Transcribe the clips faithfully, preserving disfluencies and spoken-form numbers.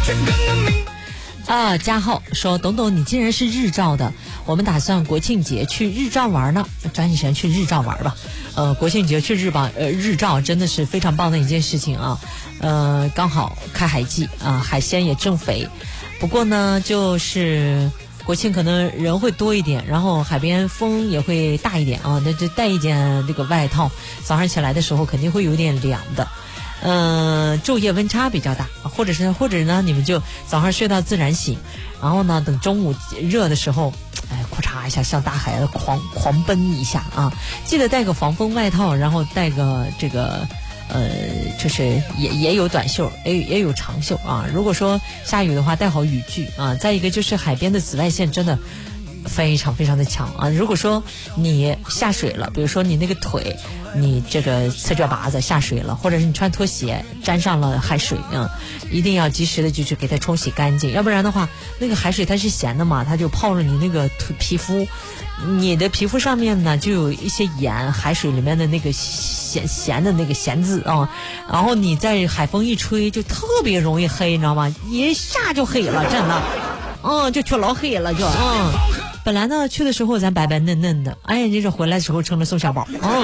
啊，嘉浩说，董董你竟然是日照的，我们打算国庆节去日照玩呢，抓紧时间去日照玩吧。呃，国庆节去日报呃日照真的是非常棒的一件事情啊。呃，刚好开海季啊，海鲜也正肥。不过呢，就是国庆可能人会多一点，然后海边风也会大一点啊，那就带一件这个外套，早上起来的时候肯定会有点凉的。呃，昼夜温差比较大，或者是或者呢，你们就早上睡到自然醒，然后呢，等中午热的时候，哎，咔嚓一下向大海狂狂奔一下啊！记得带个防风外套，然后带个这个呃，就是也也有短袖，也也有长袖啊。如果说下雨的话，带好雨具啊。再一个就是海边的紫外线真的非常非常的强啊！如果说你下水了，比如说你那个腿，你这个侧脚把子下水了，或者是你穿拖鞋沾上了海水啊，一定要及时的就去给它冲洗干净，要不然的话，那个海水它是咸的嘛，它就泡着你那个皮肤，你的皮肤上面呢就有一些盐，海水里面的那个咸咸的那个咸字啊，然后你在海风一吹，就特别容易黑，你知道吗？一下就黑了，真的，嗯，就全老黑了，就嗯。本来呢去的时候咱白白嫩嫩的，哎呀，这是回来的时候成了宋小宝，嗯。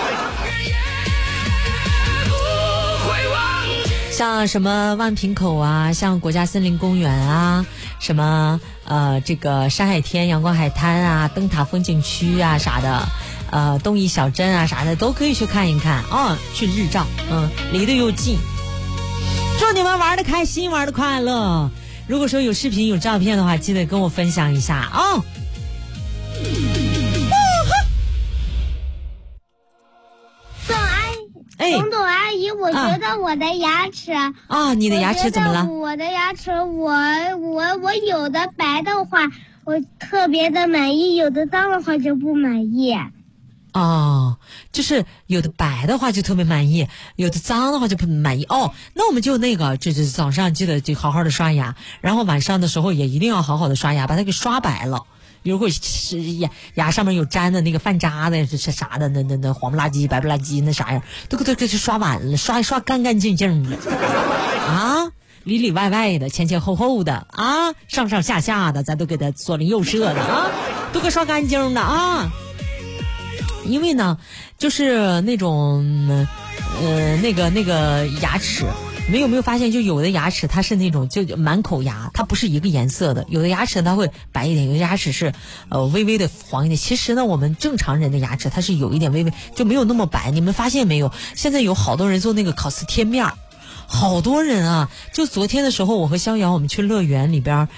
像什么万平口啊，像国家森林公园啊，什么呃这个山海天阳光海滩啊，灯塔风景区啊啥的，呃东夷小镇啊啥的都可以去看一看啊，去日照，嗯，离得又近。祝你们玩得开心，玩得快乐。如果说有视频有照片的话，记得跟我分享一下啊。哦董董阿姨，我觉得我的牙齿啊, 啊，你的牙齿怎么了？ 我的牙齿，我我我有的白的话，我特别的满意；有的脏的话就不满意。 哦，就是有的白的话就特别满意，有的脏的话就不满意。哦，那我们就那个，就是早上记得就好好的刷牙，然后晚上的时候也一定要好好的刷牙，把它给刷白了。如果是牙牙上面有粘的那个饭渣的是啥的，那那那黄不拉几白不拉几那啥样，都都给刷完了，刷刷干干净净的啊，里里外外的，前前后后的啊，上上下下的，咱都给它左邻右舍的啊，都给刷干净的啊。因为呢，就是那种呃那个那个牙齿。没有没有发现，就有的牙齿它是那种就满口牙，它不是一个颜色的，有的牙齿它会白一点，有的牙齿是呃微微的黄一点。其实呢，我们正常人的牙齿它是有一点微微就没有那么白。你们发现没有？现在有好多人做那个烤瓷贴面，好多人啊！就昨天的时候，我和逍遥我们去乐园里边